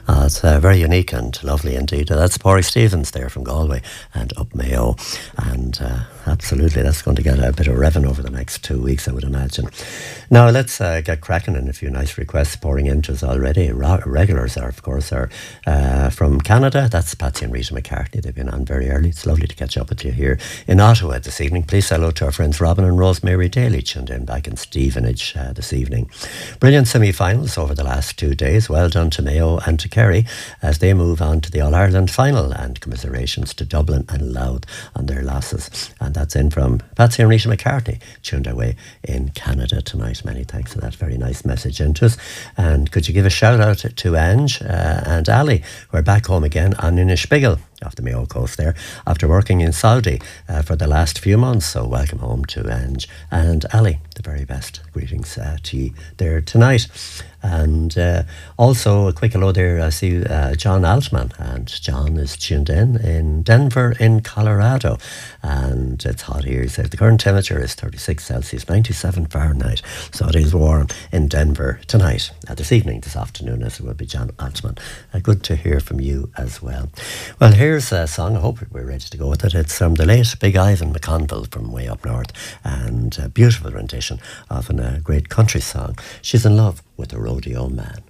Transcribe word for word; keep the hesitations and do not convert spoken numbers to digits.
Uh, it's uh, very unique and lovely indeed. Uh, that's Pádraig Stevens there from Galway and Up Mayo. And uh, absolutely, that's going to get a bit of revving over the next two weeks, I would imagine. Now, let's uh, get cracking in a few nice requests pouring into us already. Ra- regulars are, of course, are uh, from Canada. That's Patsy and Rita McCartney. They've been on very early. It's lovely to catch up with you here in Ottawa this evening. Please say hello to our friends Robin and Rosemary Daly, tuned in back in Stevenage uh, this evening. Brilliant semi-finals over the last two days. Well done to Mayo and to Kerry as they move on to the All-Ireland final, and commiserations to Dublin and Louth on their losses. And that's in from Patsy and Rita McCartney, tuned away in Canada tonight. Many thanks for that very nice message into us. And could you give a shout out to Ange uh, and Ali, who are back home again on Inishbigel off the Mayo coast there after working in Saudi uh, for the last few months. So welcome home to Ange and Ali. The very best greetings uh, to you there tonight. And uh, also a quick hello there. I see uh, John Altman, and John is tuned in in Denver in Colorado, and it's hot here. He said the current temperature is thirty-six Celsius, ninety-seven Fahrenheit, so it is warm in Denver tonight, uh, this evening, this afternoon, as it will be. John Altman, uh, good to hear from you as well. Well, here's a song. I hope we're ready to go with it. It's from the late Big Ivan McConville from way up north, and a beautiful rendition of a uh, great country song. She's in love with a rodeo man.